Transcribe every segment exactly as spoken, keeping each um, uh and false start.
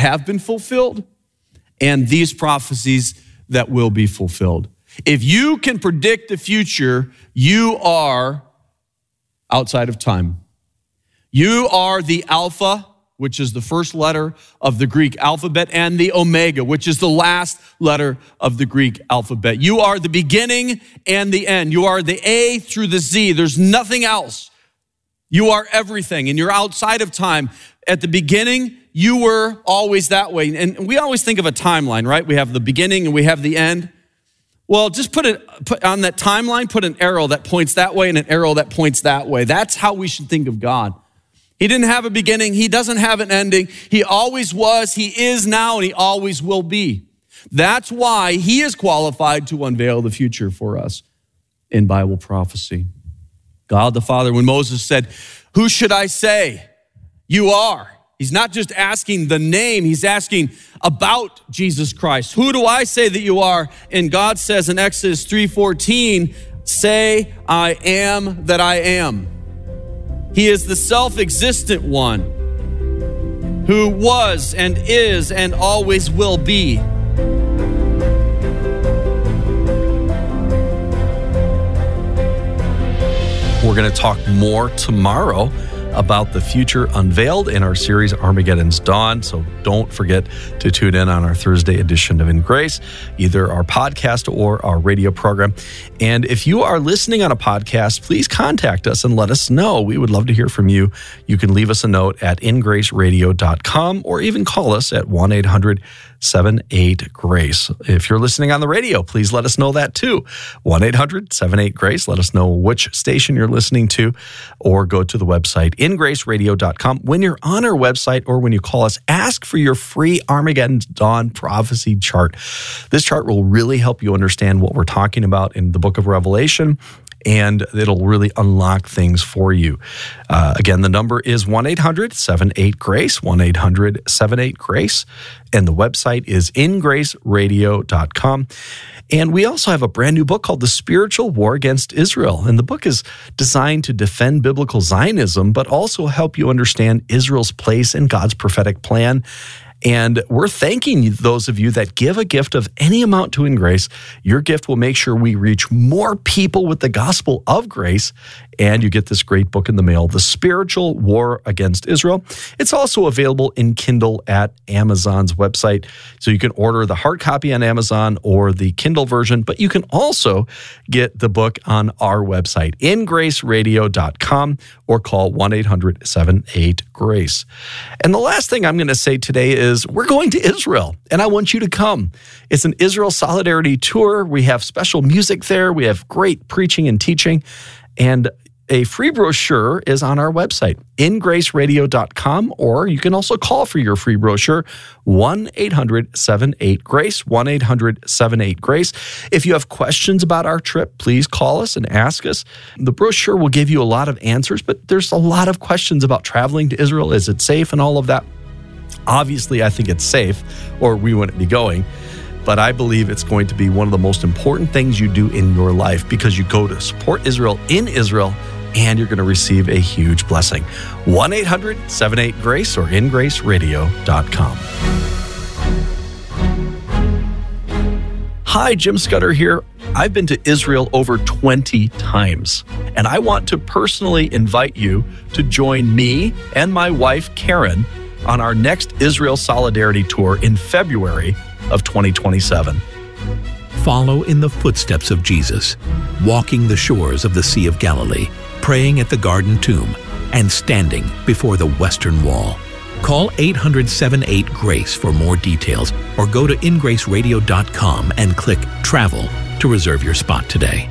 have been fulfilled and these prophecies that will be fulfilled. If you can predict the future, you are outside of time. You are the Alpha, which is the first letter of the Greek alphabet, and the Omega, which is the last letter of the Greek alphabet. You are the beginning and the end. You are the A through the Z. There's nothing else. You are everything, and you're outside of time. At the beginning, you were always that way. And we always think of a timeline, right? We have the beginning and we have the end. Well, just put it put on that timeline, put an arrow that points that way and an arrow that points that way. That's how we should think of God. He didn't have a beginning. He doesn't have an ending. He always was, he is now, and he always will be. That's why he is qualified to unveil the future for us in Bible prophecy. God the Father, when Moses said, "Who should I say you are?" He's not just asking the name, he's asking about Jesus Christ. Who do I say that you are? And God says in Exodus three fourteen, "Say, I am that I am." He is the self-existent one who was and is and always will be. We're going to talk more tomorrow about the future unveiled in our series Armageddon's Dawn. So don't forget to tune in on our Thursday edition of In Grace, either our podcast or our radio program. And if you are listening on a podcast, please contact us and let us know. We would love to hear from you. You can leave us a note at in grace radio dot com or even call us at one eight hundred seven eight grace. If you're listening on the radio, please let us know that too. one eight hundred seven eight grace. Let us know which station you're listening to, or go to the website in grace radio dot com. When you're on our website or when you call us, ask for your free Armageddon's Dawn prophecy chart. This chart will really help you understand what we're talking about in the book of Revelation, and it'll really unlock things for you. Uh, again, the number is one eight hundred seven eight grace, one eight hundred seven eight grace, and the website is in grace radio dot com. And we also have a brand new book called The Spiritual War Against Israel. And the book is designed to defend biblical Zionism, but also help you understand Israel's place in God's prophetic plan. And we're thanking those of you that give a gift of any amount to In Grace. Your gift will make sure we reach more people with the gospel of grace, and you get this great book in the mail, The Spiritual War Against Israel. It's also available in Kindle at Amazon's website, so you can order the hard copy on Amazon or the Kindle version, but you can also get the book on our website, in grace radio dot com, or call one eight hundred seven eight grace. And the last thing I'm going to say today is we're going to Israel, and I want you to come. It's an Israel Solidarity Tour. We have special music there. We have great preaching and teaching, and a free brochure is on our website, in grace radio dot com, or you can also call for your free brochure, one eight hundred seven eight grace, one eight hundred seven eight grace. If you have questions about our trip, please call us and ask us. The brochure will give you a lot of answers, but there's a lot of questions about traveling to Israel. Is it safe and all of that? Obviously, I think it's safe, or we wouldn't be going. But I believe it's going to be one of the most important things you do in your life, because you go to support Israel in Israel, and you're going to receive a huge blessing. one eight hundred seven eight grace or in grace radio dot com. Hi, Jim Scudder here. I've been to Israel over twenty times, and I want to personally invite you to join me and my wife, Karen, on our next Israel Solidarity Tour in February of twenty twenty-seven. Follow in the footsteps of Jesus, walking the shores of the Sea of Galilee, praying at the Garden Tomb, and standing before the Western Wall. Call eight hundred seven eight grace for more details, or go to in grace radio dot com and click Travel to reserve your spot today.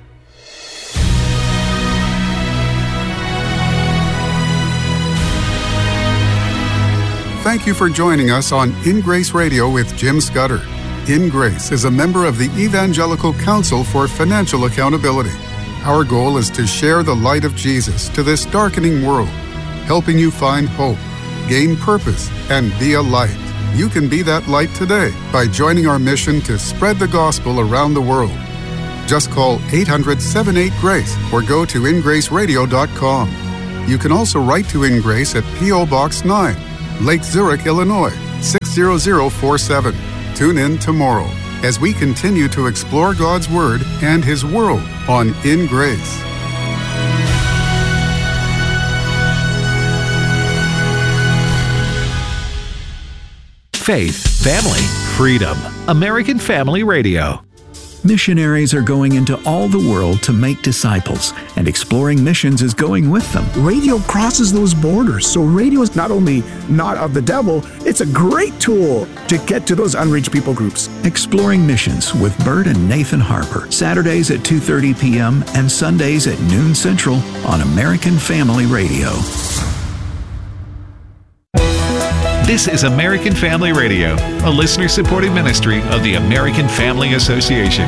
Thank you for joining us on In Grace Radio with Jim Scudder. In Grace is a member of the Evangelical Council for Financial Accountability. Our goal is to share the light of Jesus to this darkening world, helping you find hope, gain purpose, and be a light. You can be that light today by joining our mission to spread the gospel around the world. Just call eight hundred seven eight grace or go to in grace radio dot com. You can also write to In Grace at P O Box nine, Lake Zurich, Illinois, six six zero zero four seven. Tune in tomorrow as we continue to explore God's Word and His world on In Grace. Faith, family, freedom. American Family Radio. Missionaries are going into all the world to make disciples, and Exploring Missions is going with them. Radio crosses those borders, so radio is not only not of the devil, it's a great tool to get to those unreached people groups. Exploring Missions with Bert and Nathan Harper, Saturdays at two thirty p.m. and Sundays at noon Central on American Family Radio. This is American Family Radio, a listener-supported ministry of the American Family Association.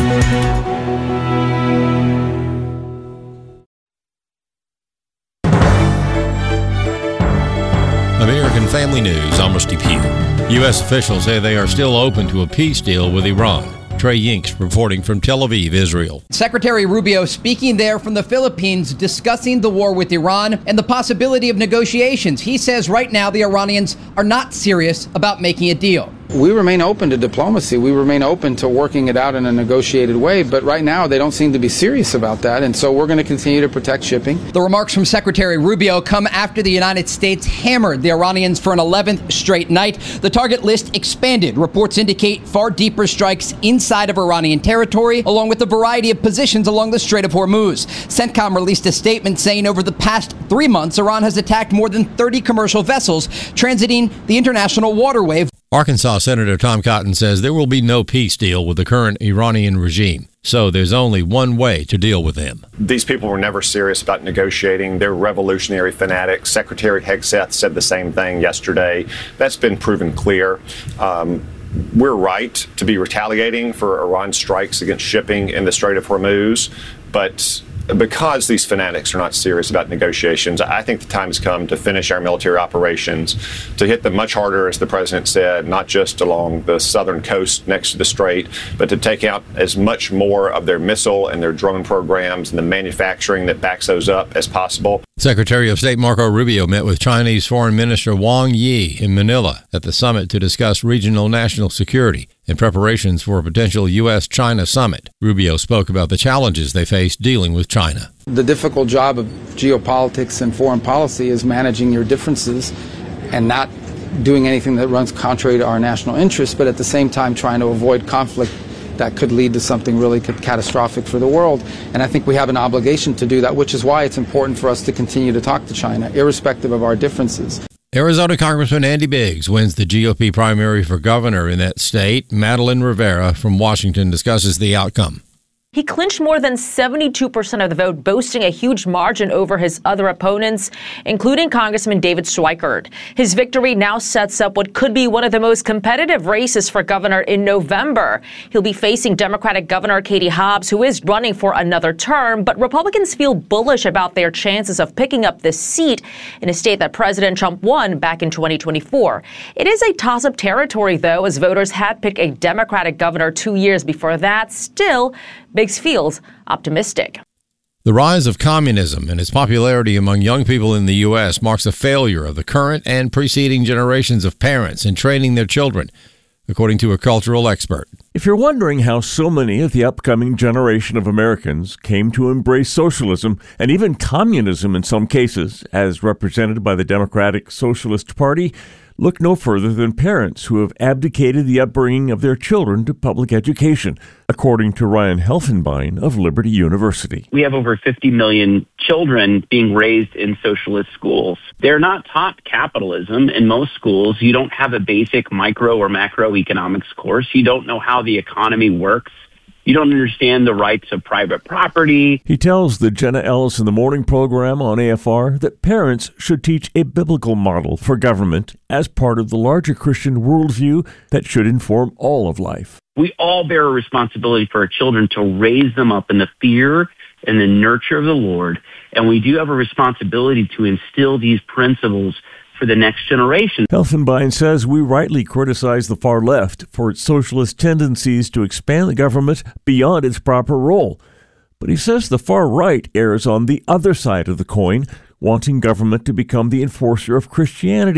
American Family News, I'm Rusty Pugh. U S officials say they are still open to a peace deal with Iran. Trey Yinks reporting from Tel Aviv, Israel. Secretary Rubio speaking there from the Philippines, discussing the war with Iran and the possibility of negotiations. He says right now the Iranians are not serious about making a deal. We remain open to diplomacy. We remain open to working it out in a negotiated way. But right now, they don't seem to be serious about that. And so we're going to continue to protect shipping. The remarks from Secretary Rubio come after the United States hammered the Iranians for an eleventh straight night. The target list expanded. Reports indicate far deeper strikes inside of Iranian territory, along with a variety of positions along the Strait of Hormuz. CENTCOM released a statement saying over the past three months, Iran has attacked more than thirty commercial vessels transiting the international waterway. Arkansas Senator Tom Cotton says there will be no peace deal with the current Iranian regime, so there's only one way to deal with them. These people were never serious about negotiating. They're revolutionary fanatics. Secretary Hegseth said the same thing yesterday. That's been proven clear. Um, we're right to be retaliating for Iran's strikes against shipping in the Strait of Hormuz, but because these fanatics are not serious about negotiations, I think the time has come to finish our military operations, to hit them much harder, as the president said, not just along the southern coast next to the strait, but to take out as much more of their missile and their drone programs and the manufacturing that backs those up as possible. Secretary of State Marco Rubio met with Chinese Foreign Minister Wang Yi in Manila at the summit to discuss regional national security and preparations for a potential U S China summit. Rubio spoke about the challenges they face dealing with China. The difficult job of geopolitics and foreign policy is managing your differences and not doing anything that runs contrary to our national interests, but at the same time trying to avoid conflict that could lead to something really catastrophic for the world. And I think we have an obligation to do that, which is why it's important for us to continue to talk to China, irrespective of our differences. Arizona Congressman Andy Biggs wins the G O P primary for governor in that state. Madeline Rivera from Washington discusses the outcome. He clinched more than seventy-two percent of the vote, boasting a huge margin over his other opponents, including Congressman David Schweikert. His victory now sets up what could be one of the most competitive races for governor in November. He'll be facing Democratic Governor Katie Hobbs, who is running for another term, but Republicans feel bullish about their chances of picking up this seat in a state that President Trump won back in twenty twenty-four. It is a toss-up territory, though, as voters had picked a Democratic governor two years before that. Still, Biggs feels optimistic. The rise of communism and its popularity among young people in the U S marks a failure of the current and preceding generations of parents in training their children, according to a cultural expert. If you're wondering how so many of the upcoming generation of Americans came to embrace socialism and even communism in some cases, as represented by the Democratic Socialist Party, look no further than parents who have abdicated the upbringing of their children to public education, according to Ryan Helfenbein of Liberty University. We have over fifty million children being raised in socialist schools. They're not taught capitalism in most schools. You don't have a basic micro or macroeconomics course. You don't know how the economy works. You don't understand the rights of private property. He tells the Jenna Ellis in the Morning program on A F R that parents should teach a biblical model for government as part of the larger Christian worldview that should inform all of life. We all bear a responsibility for our children to raise them up in the fear and the nurture of the Lord. And we do have a responsibility to instill these principles for the next generation. Helfenbein says we rightly criticize the far left for its socialist tendencies to expand the government beyond its proper role. But he says the far right errs on the other side of the coin, wanting government to become the enforcer of Christianity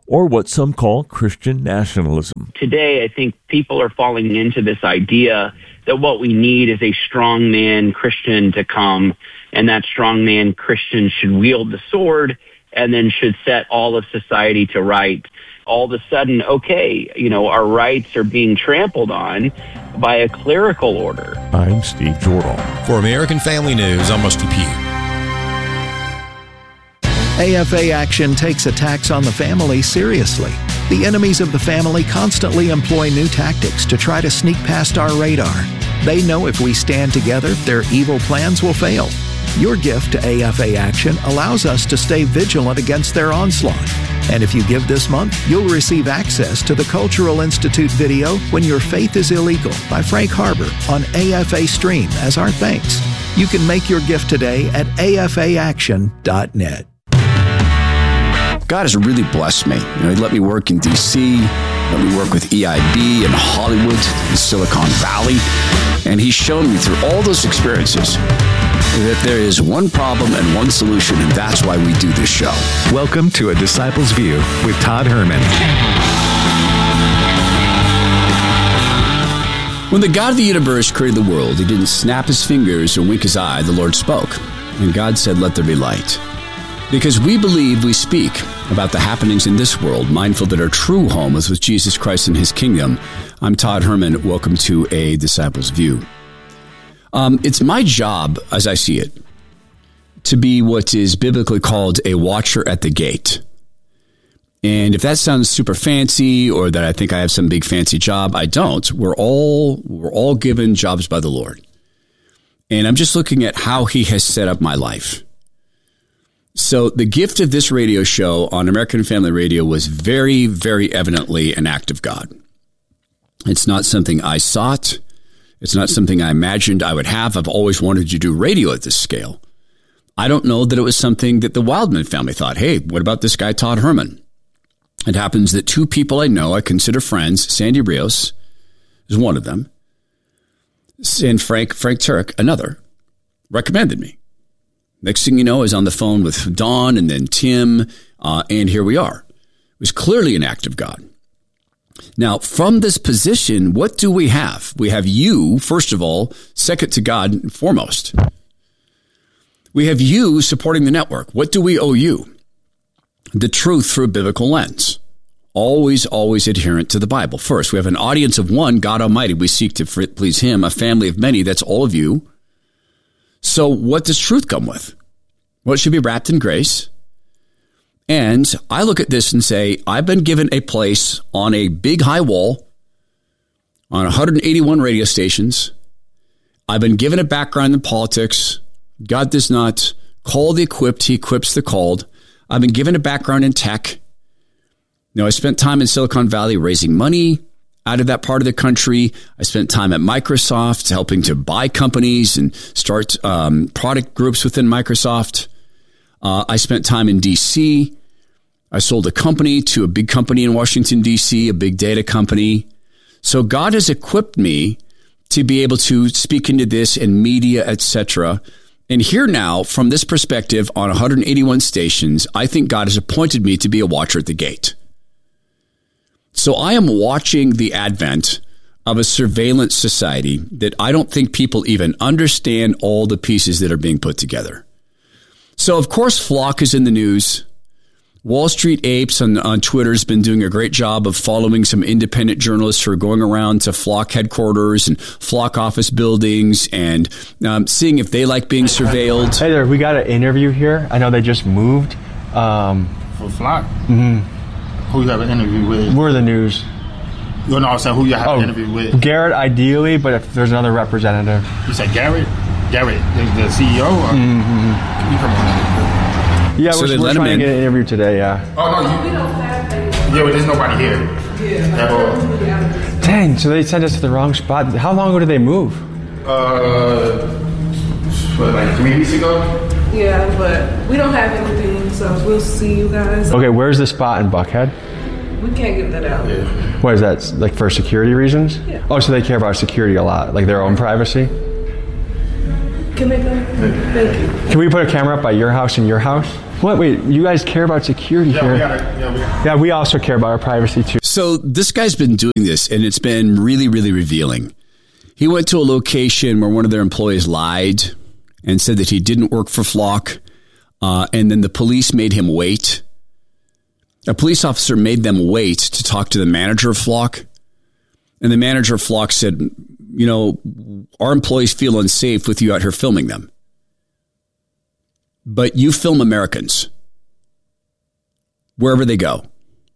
or what some call Christian nationalism. Today, I think people are falling into this idea that what we need is a strongman Christian to come, and that strongman Christian should wield the sword and then should set all of society to right. All of a sudden, okay, you know, our rights are being trampled on by a clerical order. I'm Steve Jordahl. For American Family News, I'm Rusty Pugh. A F A Action takes attacks on the family seriously. The enemies of the family constantly employ new tactics to try to sneak past our radar. They know if we stand together, their evil plans will fail. Your gift to A F A Action allows us to stay vigilant against their onslaught. And if you give this month, you'll receive access to the Cultural Institute video When Your Faith is Illegal by Frank Harbor on A F A Stream as our thanks. You can make your gift today at A F A action dot net. God has really blessed me. You know, he let me work in D C, let me work with E I B in Hollywood, in Silicon Valley, and he's shown me through all those experiences that there is one problem and one solution, and that's why we do this show. Welcome to A Disciple's View with Todd Herman. When the God of the universe created the world, he didn't snap his fingers or wink his eye. The Lord spoke, and God said, "Let there be light." Because we believe we speak about the happenings in this world, mindful that our true home is with Jesus Christ and his kingdom. I'm Todd Herman. Welcome to A Disciple's View. Um, it's my job, as I see it, to be what is biblically called a watcher at the gate. And if that sounds super fancy or that I think I have some big fancy job, I don't. We're all, we're all given jobs by the Lord. And I'm just looking at how he has set up my life. So the gift of this radio show on American Family Radio was very, very evidently an act of God. It's not something I sought. It's not something I imagined I would have. I've always wanted to do radio at this scale. I don't know that it was something that the Wildman family thought, hey, what about this guy, Todd Herman? It happens that two people I know, I consider friends, Sandy Rios is one of them, and Frank, Frank Turek, another, recommended me. Next thing you know, I was on the phone with Don and then Tim, uh, and here we are. It was clearly an act of God. Now, from this position, what do we have? We have you, first of all, second to God and foremost. We have you supporting the network. What do we owe you? The truth through a biblical lens. Always, always adherent to the Bible. First, we have an audience of one, God Almighty. We seek to please him, a family of many. That's all of you. So what does truth come with? Well, it should be wrapped in grace. And I look at this and say, I've been given a place on a big high wall on one hundred eighty-one radio stations. I've been given a background in politics. God does not call the equipped. He equips the called. I've been given a background in tech. Now, I spent time in Silicon Valley raising money out of that part of the country. I spent time at Microsoft helping to buy companies and start um, product groups within Microsoft. Uh, I spent time in D C. I sold a company to a big company in Washington, D C, a big data company. So God has equipped me to be able to speak into this in media, et cetera. And here now, from this perspective, on one hundred eighty-one stations, I think God has appointed me to be a watcher at the gate. So I am watching the advent of a surveillance society that I don't think people even understand all the pieces that are being put together. So, of course, Flock is in the news. Wall Street Apes on, on Twitter has been doing a great job of following some independent journalists who are going around to Flock headquarters and Flock office buildings and um, seeing if they like being surveilled. Hey there, we got an interview here. I know they just moved. Um, For Flock? Mm-hmm. Who you have an interview with? We're the news. You know, I said who you have oh, an interview with? Garrett, ideally, but if there's another representative. You said Garrett? Garrett, the, the C E O? Or? Mm-hmm. You come on. Yeah, so we're, we're trying to get an interview today, yeah. Oh, no, you, we don't have any. Yeah, but there's nobody here. Yeah. Dang, so they sent us to the wrong spot. How long ago did they move? Uh, what, like three weeks ago? Yeah, but we don't have anything, so we'll see you guys. Okay, where's the spot in Buckhead? We can't give that out. Yeah. What is that, like for security reasons? Yeah. Oh, so they care about security a lot, like their own privacy? Can they go? Thank you. Can we put a camera up by your house and your house? What? Wait, you guys care about security Yeah, here? we gotta, yeah, we gotta. Yeah, we also care about our privacy too. So this guy's been doing this, and it's been really, really revealing. He went to a location where one of their employees lied and said that he didn't work for Flock, uh, and then the police made him wait. A police officer made them wait to talk to the manager of Flock, and the manager of Flock said, you know, our employees feel unsafe with you out here filming them. But you film Americans wherever they go.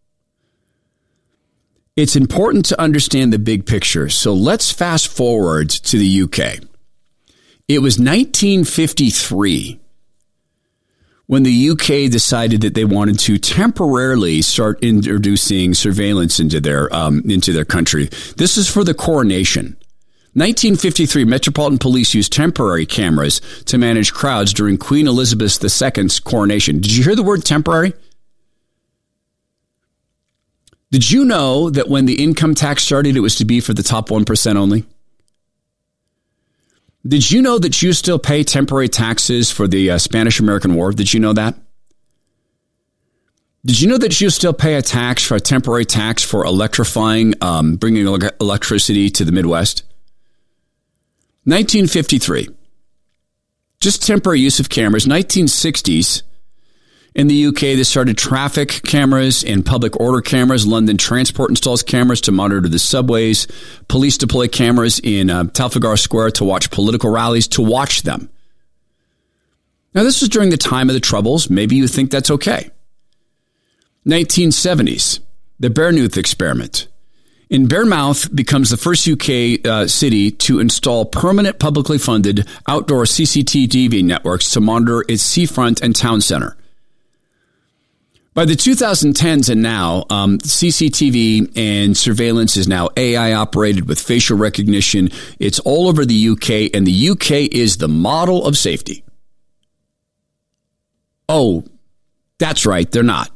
It's important to understand the big picture. So let's fast forward to the U K. It was nineteen fifty-three when the U K decided that they wanted to temporarily start introducing surveillance into their um, into their country. This is for the coronation. nineteen fifty-three, Metropolitan Police used temporary cameras to manage crowds during Queen Elizabeth the Second's coronation. Did you hear the word temporary? Did you know that when the income tax started, it was to be for the top one percent only? Did you know that you still pay temporary taxes for the uh, Spanish-American War? Did you know that? Did you know that you still pay a tax for a temporary tax for electrifying, um, bringing electricity to the Midwest? nineteen fifty-three, just temporary use of cameras. nineteen sixties, in the U K, they started traffic cameras and public order cameras. London Transport installs cameras to monitor the subways. Police deploy cameras in uh, Trafalgar Square to watch political rallies, to watch them. Now, this was during the time of the Troubles. Maybe you think that's okay. nineteen seventies, the Bournemouth experiment. In Bournemouth becomes the first U K uh, city to install permanent publicly funded outdoor C C T V networks to monitor its seafront and town center. By the twenty tens and now, um, C C T V and surveillance is now A I operated with facial recognition. It's all over the U K, and the U K is the model of safety. Oh, that's right, they're not.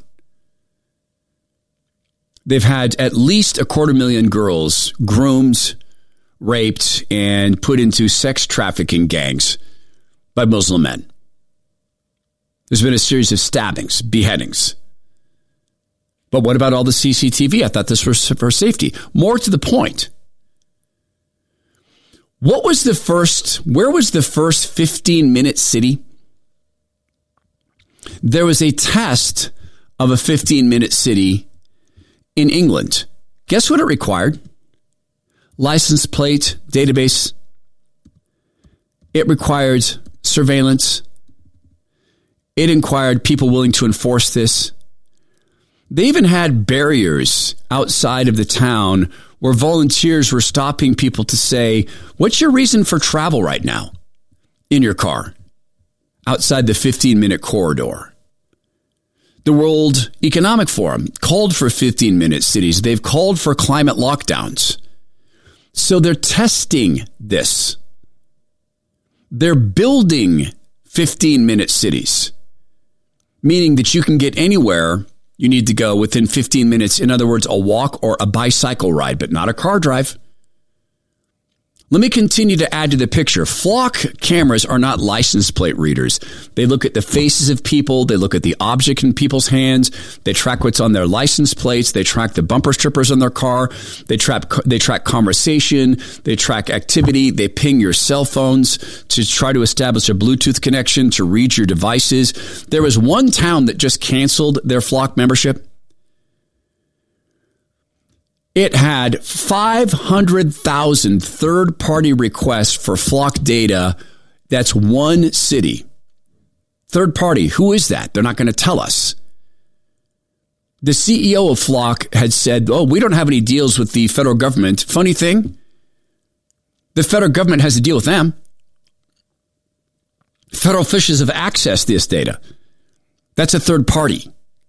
They've had at least a quarter million girls groomed, raped, and put into sex trafficking gangs by Muslim men. There's been a series of stabbings, beheadings. But what about all the C C T V? I thought this was for safety. More to the point. What was the first, where was the first fifteen-minute city? There was a test of a fifteen-minute city in England. Guess what it required? License plate database. It required surveillance. It required people willing to enforce this. They even had barriers outside of the town where volunteers were stopping people to say, what's your reason for travel right now in your car outside the fifteen-minute corridor? The World Economic Forum called for fifteen-minute cities. They've called for climate lockdowns. So they're testing this. They're building fifteen-minute cities, meaning that you can get anywhere you need to go within fifteen minutes. In other words, a walk or a bicycle ride, but not a car drive. Let me continue to add to the picture. Flock cameras are not license plate readers. They look at the faces of people. They look at the object in people's hands. They track what's on their license plates. They track the bumper strippers on their car. They track, they track conversation. They track activity. They ping your cell phones to try to establish a Bluetooth connection to read your devices. There was one town that just canceled their Flock membership. It had five hundred thousand third-party requests for Flock data. That's one city. Third party, who is that? They're not going to tell us. The C E O of Flock had said, oh, we don't have any deals with the federal government. Funny thing, the federal government has a deal with them. Federal officials have accessed this data. That's a third party.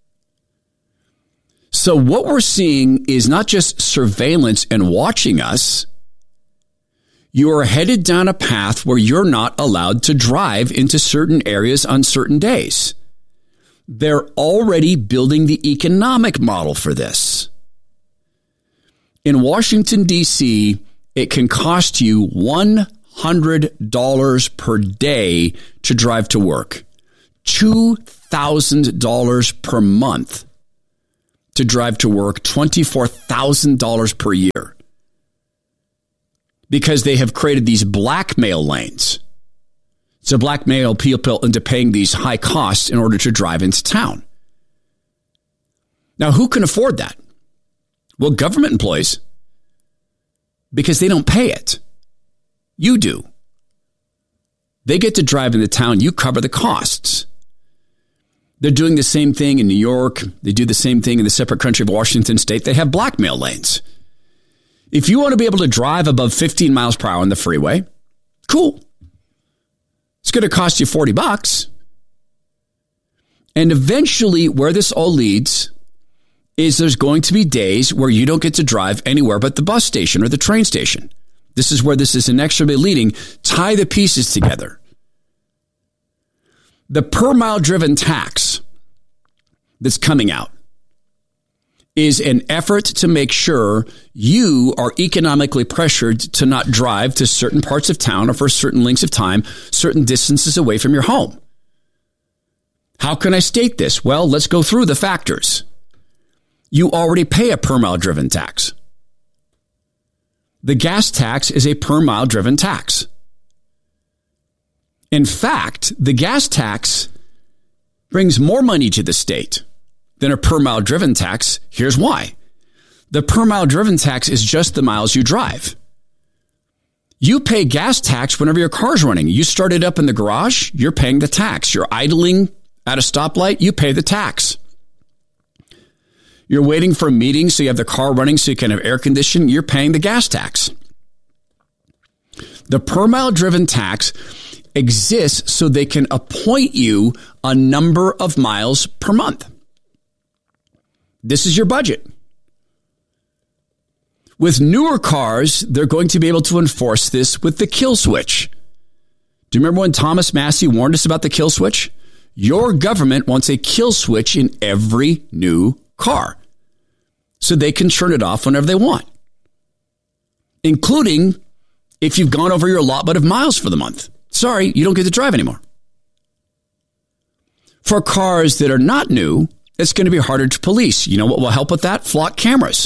So what we're seeing is not just surveillance and watching us. You are headed down a path where you're not allowed to drive into certain areas on certain days. They're already building the economic model for this. In Washington, D C, it can cost you one hundred dollars per day to drive to work. two thousand dollars per month to drive to work, twenty-four thousand dollars per year, because they have created these blackmail lanes. So blackmail people into paying these high costs in order to drive into town. Now, who can afford that? Well, government employees, because they don't pay it. You do. They get to drive into town. You cover the costs. They're doing the same thing in New York. They do the same thing in the separate country of Washington State. They have blackmail lanes. If you want to be able to drive above fifteen miles per hour on the freeway, cool. It's going to cost you forty bucks. And eventually, where this all leads is there's going to be days where you don't get to drive anywhere but the bus station or the train station. This is where this is inexorably leading. Tie the pieces together. The per mile driven tax that's coming out is an effort to make sure you are economically pressured to not drive to certain parts of town or for certain lengths of time, certain distances away from your home. How can I state this? Well, let's go through the factors. You already pay a per mile driven tax. The gas tax is a per mile driven tax. In fact, the gas tax brings more money to the state than a per mile driven tax. Here's why. The per mile driven tax is just the miles you drive. You pay gas tax whenever your car's running. You start it up in the garage, you're paying the tax. You're idling at a stoplight, you pay the tax. You're waiting for a meeting so you have the car running so you can have air conditioning, you're paying the gas tax. The per mile driven tax exists so they can appoint you a number of miles per month. This is your budget. With newer cars, they're going to be able to enforce this with the kill switch. Do you remember when Thomas Massey warned us about the kill switch? Your government wants a kill switch in every new car so they can turn it off whenever they want, including if you've gone over your allotment of miles for the month. Sorry, you don't get to drive anymore. For cars that are not new, it's going to be harder to police. You know what will help with that? Flock cameras.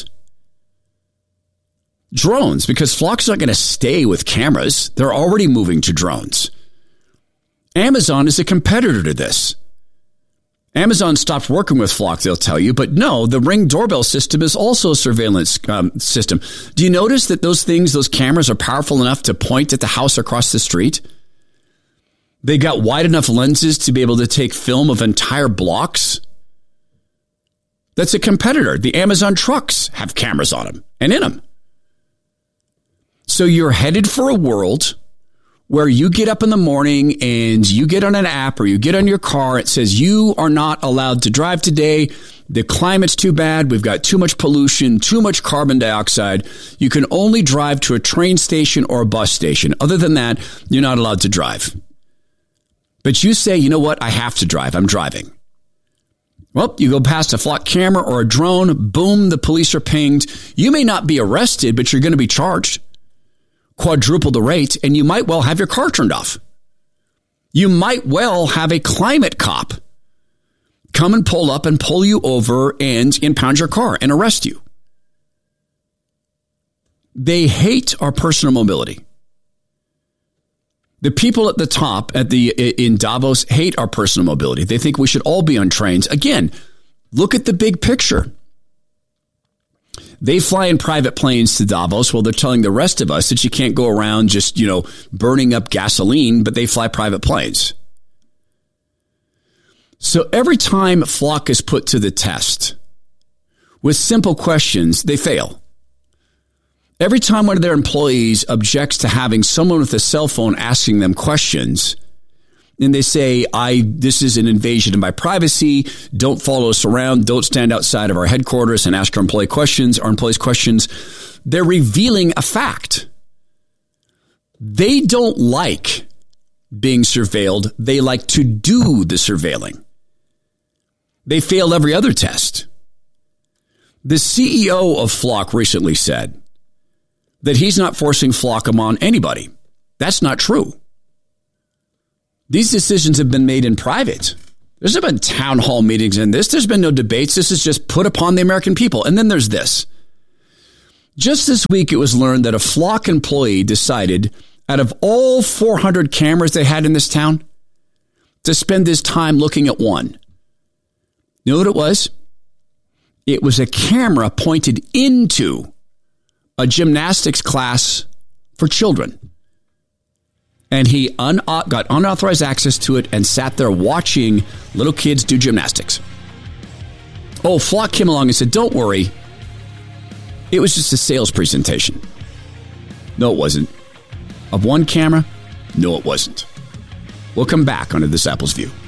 Drones, because Flock's not going to stay with cameras. They're already moving to drones. Amazon is a competitor to this. Amazon stopped working with Flock, they'll tell you, but no, the Ring doorbell system is also a surveillance um, system. Do you notice that those things, those cameras are powerful enough to point at the house across the street? They got wide enough lenses to be able to take film of entire blocks. That's a competitor. The Amazon trucks have cameras on them and in them. So you're headed for a world where you get up in the morning and you get on an app or you get on your car. It says you are not allowed to drive today. The climate's too bad. We've got too much pollution, too much carbon dioxide. You can only drive to a train station or a bus station. Other than that, you're not allowed to drive. But you say, you know what? I have to drive. I'm driving. Well, you go past a Flock camera or a drone. Boom, the police are pinged. You may not be arrested, but you're going to be charged. Quadruple the rate, and you might well have your car turned off. You might well have a climate cop come and pull up and pull you over and impound your car and arrest you. They hate our personal mobility. The people at the top at the in Davos hate our personal mobility. They think we should all be on trains. Again, look at the big picture. They fly in private planes to Davos while they're telling the rest of us that you can't go around just, you know, burning up gasoline, but they fly private planes. So every time Flock is put to the test with simple questions, they fail. Every time one of their employees objects to having someone with a cell phone asking them questions, and they say, I, this is an invasion of my privacy. Don't follow us around. Don't stand outside of our headquarters and ask our employee questions, our employees questions. They're revealing a fact. They don't like being surveilled. They like to do the surveilling. They fail every other test. The C E O of Flock recently said that he's not forcing Flock on anybody. That's not true. These decisions have been made in private There's been town hall meetings in this. There's been no debates. This is just put upon the American people. And then there's this. Just this week, it was learned that a Flock employee decided, out of all four hundred cameras they had in this town, to spend his time looking at one. You know what it was? It was a camera pointed into a gymnastics class for children. And he un- got unauthorized access to it and sat there watching little kids do gymnastics. Oh, Flock came along and said, don't worry. It was just a sales presentation. No, it wasn't. Of one camera? No, it wasn't. We'll come back on a Disciples View.